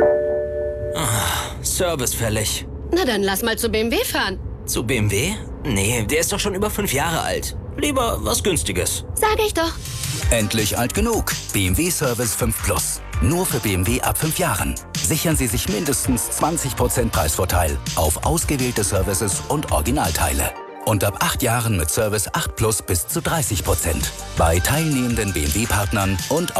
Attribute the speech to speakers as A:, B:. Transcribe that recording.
A: Service fällig.
B: Na dann lass mal zu BMW fahren.
A: Zu BMW? Nee, der ist doch schon über 5 Jahre alt. Lieber was Günstiges.
B: Sag ich doch.
C: Endlich alt genug. BMW Service 5 Plus. Nur für BMW ab 5 Jahren. Sichern Sie sich mindestens 20% Preisvorteil auf ausgewählte Services und Originalteile. Und ab 8 Jahren mit Service 8 Plus bis zu 30%. Bei teilnehmenden BMW-Partnern und